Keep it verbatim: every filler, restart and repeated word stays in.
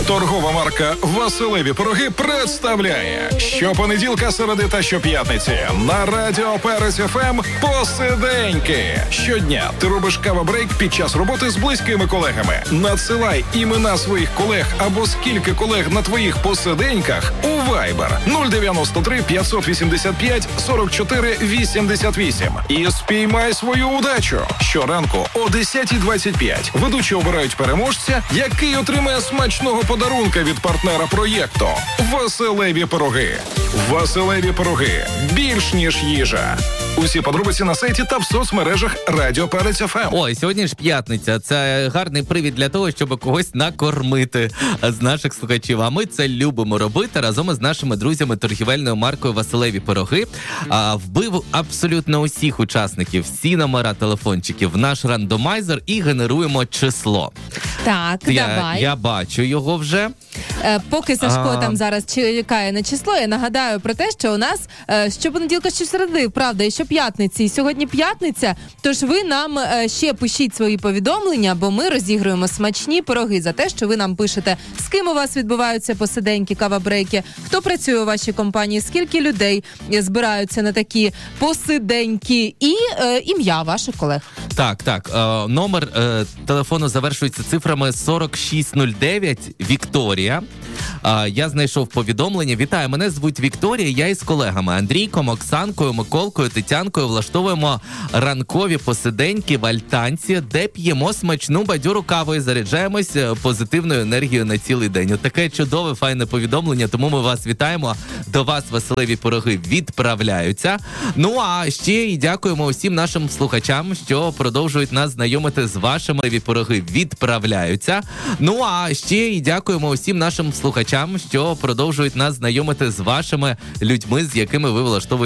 Торгова марка «Василеві пироги» представляє щопонеділка, середи та щоп'ятниці на Радіо Перець еф ем «Посиденьки». Щодня ти робиш кава-брейк під час роботи з близькими колегами. Надсилай імена своїх колег або скільки колег на твоїх посиденьках у Viber нуль дев'яносто три п'ятсот вісімдесят п'ять сорок чотири вісімдесят вісім і спіймай свою удачу. Щоранку о десята двадцять п'ять ведучі обирають переможця, який отримає смачного подарунка від партнера проєкту «Василеві пироги». «Василеві пироги» – більш ніж їжа. Усі подробиці на сайті та в соцмережах Радіо Перець еф ем. Ой, сьогодні ж п'ятниця. Це гарний привід для того, щоб когось накормити з наших слухачів. А ми це любимо робити разом із нашими друзями торгівельною маркою «Василеві пироги». А, вбив абсолютно усіх учасників, всі номера телефончиків в наш рандомайзер і генеруємо число. Так, я, давай. Я бачу його вже. Е, поки Сашко А... там зараз чекає на число, я нагадаю про те, що у нас е, щопонеділка, щосереди, правда, і щоп'ятниці. І сьогодні п'ятниця, тож ви нам е, ще пишіть свої повідомлення, бо ми розігруємо смачні пироги за те, що ви нам пишете, з ким у вас відбуваються посиденьки, кава-брейки, хто працює у вашій компанії, скільки людей збираються на такі посиденьки і е, ім'я ваших колег. Так, так. Е, номер е, телефону завершується цифрами сорок шість нуль дев'ять. Вікторія. Е, я знайшов повідомлення. Вітаю, мене звуть Вікторія. Я із колегами Андрійком, Оксанкою, Миколкою, Тетянкою влаштовуємо ранкові посиденьки в альтанці, де п'ємо смачну бадьору каву і заряджаємось позитивною енергією на цілий день. От таке чудове, файне повідомлення, тому ми вас вітаємо. До вас «Василеві пироги» відправляються. Ну, а ще і дякуємо усім нашим слухачам, що продовжують нас знайомити з вашими «Василеві пироги» відправляються. Ну, а ще і дякуємо усім нашим слухачам, що продовжують нас знайомити з вашими людьми, з якими ви влаштовуєте